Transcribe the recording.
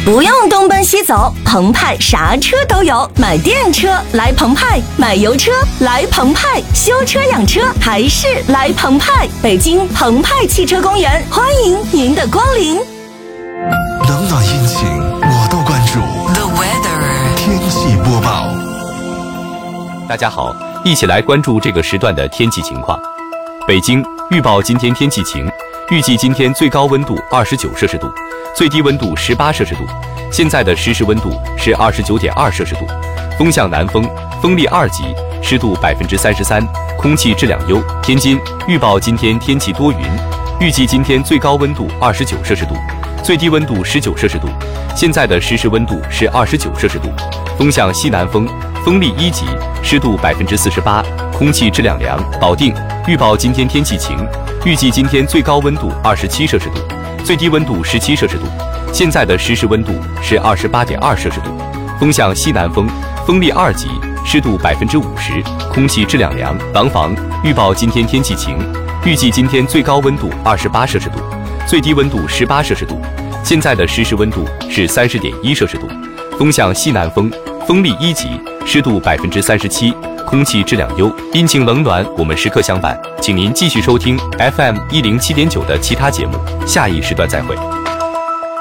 不用东奔西走，澎湃啥车都有。买电车来澎湃，买油车来澎湃，修车养车还是来澎湃。北京澎湃汽车公园，欢迎您的光临。 冷暖阴晴我都关注。 The weather 天气播报。 大家好，一起来关注这个时段的天气情况。北京预报今天天气晴，预计今天最高温度29摄氏度，最低温度18摄氏度。现在的实时温度是29.2摄氏度，风向南风，风力2级，湿度33%，空气质量优。天津预报今天天气多云，预计今天最高温度29摄氏度，最低温度19摄氏度。现在的实时温度是29摄氏度，风向西南风，风力1级，湿度48%，空气质量良。保定预报今天天气晴，预计今天最高温度27摄氏度，最低温度17摄氏度。现在的实时温度是28.2摄氏度，风向西南风，风力2级，湿度50%，空气质量良。廊坊预报今天天气晴，预计今天最高温度28摄氏度，最低温度18摄氏度。现在的实时温度是30.1摄氏度，风向西南风，风力1级，湿度37%，空气质量优。阴晴冷暖我们时刻相伴，请您继续收听 FM 107.9的其他节目，下一时段再会。